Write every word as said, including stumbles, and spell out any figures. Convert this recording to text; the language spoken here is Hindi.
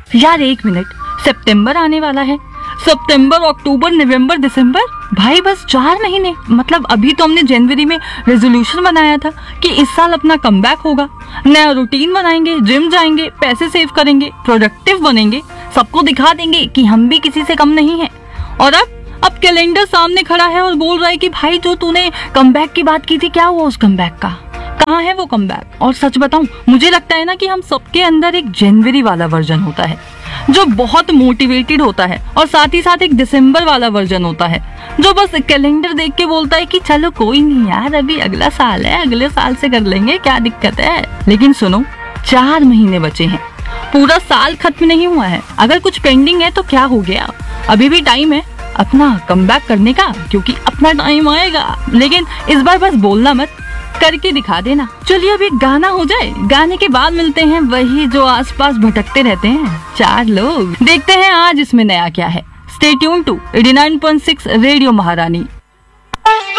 यार एक मिनट, सितंबर आने वाला है। सितंबर, अक्टूबर, नवंबर, दिसंबर, भाई बस चार महीने। मतलब अभी तो हमने जनवरी में रेजोल्यूशन बनाया था कि इस साल अपना कमबैक होगा, नया रूटीन बनाएंगे, जिम जाएंगे, पैसे सेव करेंगे, प्रोडक्टिव बनेंगे, सबको दिखा देंगे कि हम भी किसी से कम नहीं हैं। और अब अब कैलेंडर सामने खड़ा है और बोल रहा है कि भाई जो तूने कमबैक की बात की थी, क्या हुआ उस कमबैक का? कहाँ है वो कमबैक? और सच बताऊं, मुझे लगता है ना कि हम सबके अंदर एक जनवरी वाला वर्जन होता है जो बहुत मोटिवेटेड होता है, और साथ ही साथ एक दिसंबर वाला वर्जन होता है जो बस कैलेंडर देख के बोलता है कि चलो कोई नहीं यार, अभी अगला साल है, अगले साल से कर लेंगे, क्या दिक्कत है। लेकिन सुनो, चार महीने बचे हैं, पूरा साल खत्म नहीं हुआ है। अगर कुछ पेंडिंग है तो क्या हो गया, अभी भी टाइम है अपना कमबैक करने का, क्योंकि अपना टाइम आएगा। लेकिन इस बार बस बोलना मत, करके दिखा देना। चलिए अब एक गाना हो जाए, गाने के बाद मिलते हैं वही जो आसपास भटकते रहते हैं, चार लोग। देखते हैं आज इसमें नया क्या है। Stay tune to eighty nine point six radio महारानी।